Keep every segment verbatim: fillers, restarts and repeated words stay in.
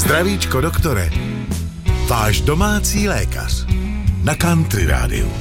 Zdravíčko, doktore. Váš domácí lékař na Country Rádiu.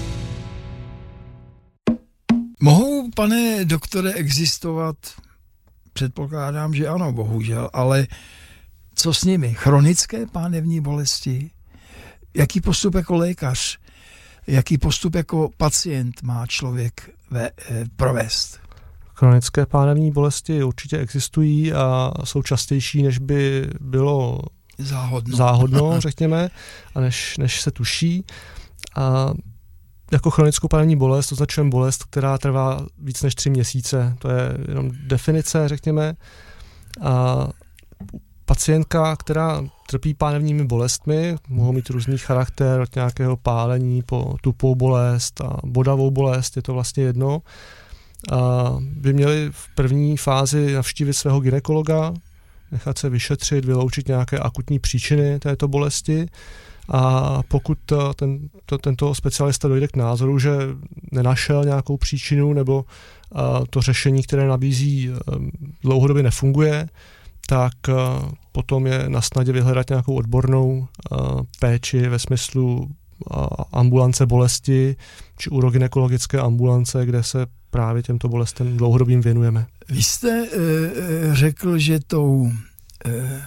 Mohou, pane doktore, existovat, předpokládám, že ano, bohužel, ale co s nimi? Chronické pánevní bolesti? Jaký postup jako lékař, jaký postup jako pacient má člověk ve, eh, provést? Chronické pánevní bolesti určitě existují a jsou častější, než by bylo záhodno, záhodno řekněme, a než, než se tuší. A jako chronickou pánevní bolest označujeme bolest, která trvá víc než tři měsíce. To je jenom definice, řekněme. A pacientka, která trpí pánevními bolestmi, mohou mít různý charakter, od nějakého pálení po tupou bolest a bodavou bolest, je to vlastně jedno. A by měli v první fázi navštívit svého gynekologa, nechat se vyšetřit, vyloučit nějaké akutní příčiny této bolesti. A pokud ten, to, tento specialista dojde k názoru, že nenašel nějakou příčinu nebo to řešení, které nabízí, dlouhodobě nefunguje, tak potom je na snadě vyhledat nějakou odbornou péči ve smyslu ambulance bolesti či urogynekologické ambulance, kde se právě těmto bolestem dlouhodobým věnujeme. Vy jste e, řekl, že tou e,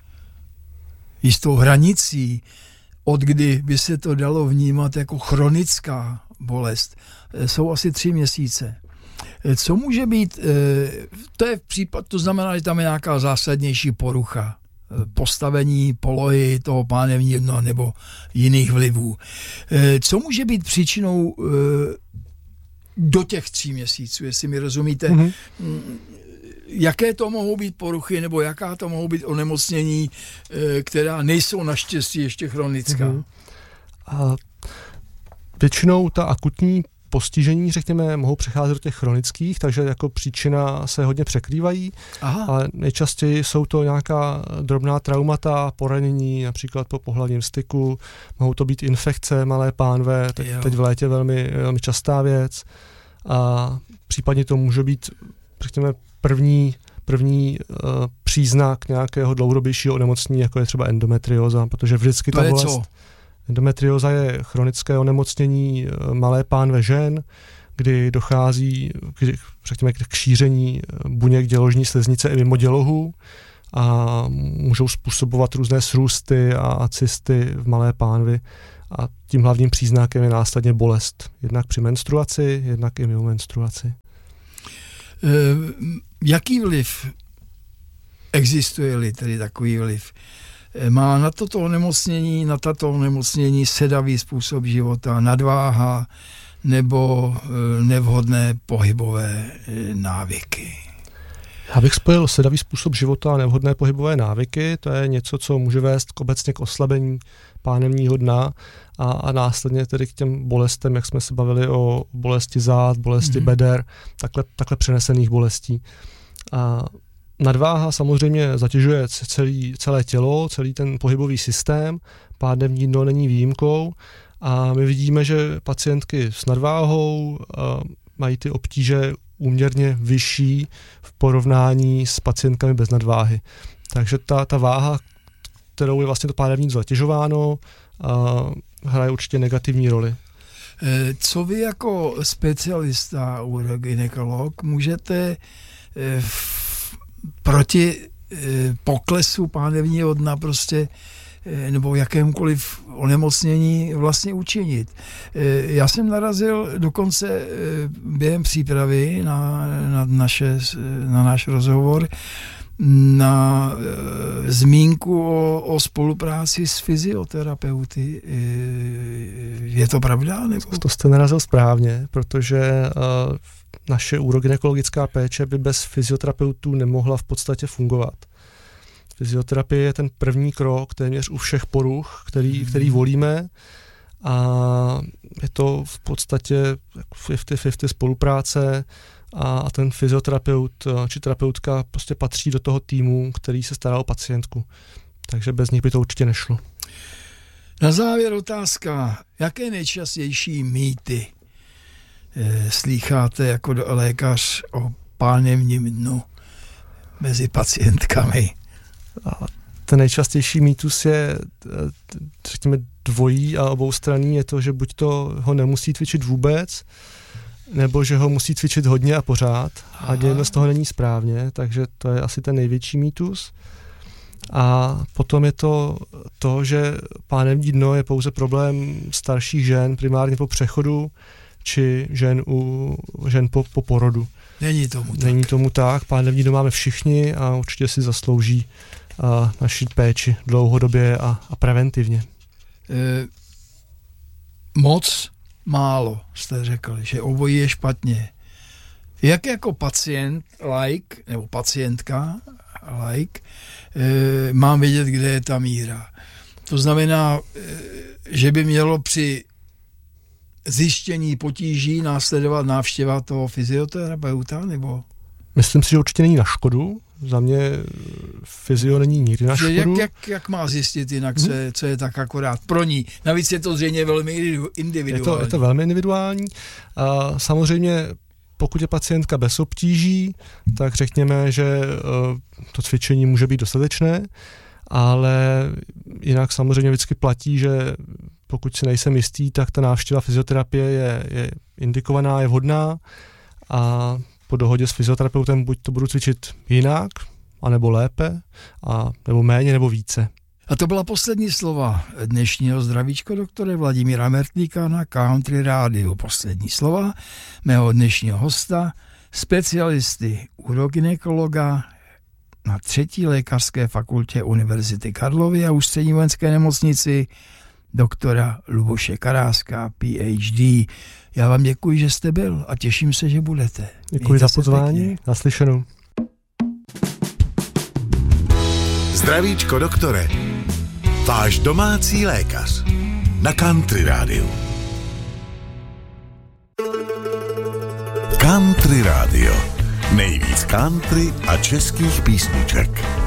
jistou hranicí, od kdy by se to dalo vnímat jako chronická bolest, e, jsou asi tři měsíce. E, co může být, e, to je případ, to znamená, že tam je nějaká zásadnější porucha postavení, polohy toho pánevního dna nebo jiných vlivů. E, co může být příčinou e, do těch tří měsíců, jestli mi rozumíte, mm-hmm. jaké to mohou být poruchy, nebo jaká to mohou být onemocnění, která nejsou naštěstí ještě chronická. Mm-hmm. A většinou ta akutní postižení, řekněme, mohou přecházet do těch chronických, takže jako příčina se hodně překrývají. Aha. Ale nejčastěji jsou to nějaká drobná traumata, poranění, například po pohlavním styku, mohou to být infekce, malé pánve, teď, teď v létě velmi, velmi častá věc. A případně to může být, řekněme, první, první uh, příznak nějakého dlouhodobějšího onemocnění, jako je třeba endometrióza, protože vždycky ta bolest... Co? Endometrióza je chronické onemocnění malé pánve žen, kdy dochází k, řekněme, k šíření buněk děložní sliznice i mimo dělohu a můžou způsobovat různé srůsty a cysty v malé pánvi. A tím hlavním příznakem je následně bolest. Jednak při menstruaci, jednak i mimo menstruaci. E, jaký vliv, existuje-li tedy takový vliv, má na toto onemocnění, na tato onemocnění sedavý způsob života, nadváha nebo nevhodné pohybové návyky? Já bych spojil sedavý způsob života a nevhodné pohybové návyky. To je něco, co může vést k obecně k oslabení pánevního dna a, a následně tedy k těm bolestem, jak jsme se bavili o bolesti zád, bolesti mm-hmm. beder, takhle, takhle přenesených bolestí. A nadváha samozřejmě zatěžuje celý, celé tělo, celý ten pohybový systém, pánevní dno není výjimkou a my vidíme, že pacientky s nadváhou mají ty obtíže úměrně vyšší v porovnání s pacientkami bez nadváhy. Takže ta, ta váha, kterou je vlastně to pánevní dno zatěžováno, hraje určitě negativní roli. Co vy jako specialista, urogynekolog, můžete v proti e, poklesu pánevního dna prostě e, nebo jakémkoliv onemocnění vlastně učinit. E, já jsem narazil dokonce e, během přípravy na, na, naše, na náš rozhovor na e, zmínku o, o spolupráci s fyzioterapeuty. E, je to pravda? Nebo? To jste narazil správně, protože e, naše urogynekologická péče by bez fyzioterapeutů nemohla v podstatě fungovat. Fyzioterapie je ten první krok téměř u všech poruch, který, který volíme a je to v podstatě padesát na padesát spolupráce a ten fyzioterapeut či terapeutka prostě patří do toho týmu, který se stará o pacientku. Takže bez nich by to určitě nešlo. Na závěr otázka, jaké nejčastější mýty slýcháte jako lékař o pánevním dnu mezi pacientkami? ten nejčastější mýtus je, řekněme, dvojí a oboustranný, je to, že buď to ho nemusí cvičit vůbec, nebo že ho musí cvičit hodně a pořád. A jedno z toho není správně, takže to je asi ten největší mýtus. A potom je to to, že pánevní dno je pouze problém starších žen, primárně po přechodu, či žen, u, žen po, po porodu. Není tomu tak. Není tomu tak, pánevní dno máme všichni a určitě si zaslouží a, naši péči dlouhodobě a, a preventivně. E, moc, málo, jste řekl, že obojí je špatně. Jak jako pacient, like, nebo pacientka, like, e, mám vědět, kde je ta míra. To znamená, e, že by mělo při zjištění potíží následovat návštěva toho fyzioterapeuta, nebo? Myslím si, že určitě není na škodu. Za mě fyzio není nikdy na škodu. Jak, jak, jak má zjistit jinak, hmm. co, je, co je tak akorát pro ní? Navíc je to zřejmě velmi individuální. Je to, je to velmi individuální. A samozřejmě pokud je pacientka bez obtíží, tak řekněme, že to cvičení může být dostatečné, ale jinak samozřejmě vždycky platí, že pokud si nejsem jistý, tak ta návštěva fyzioterapie je, je indikovaná, je vhodná a po dohodě s fyzioterapeutem buď to budu cvičit jinak, anebo lépe, a, nebo méně, nebo více. A to byla poslední slova dnešního zdravíčko doktore Vladimíra Mertlíka na Country Rádiu. Poslední slova mého dnešního hosta, specialisty urogynekologa na třetí lékařské fakultě Univerzity Karlovy a Ústřední vojenské nemocnici doktora Luboše Karáska, P H D. Já vám děkuji, že jste byl a těším se, že budete. Děkuji Mějte za pozvání. Naslyšenou. Zdravíčko doktore. Váš domácí lékař na Country Rádiu. Country Rádio. Nejvíc country a českých písniček.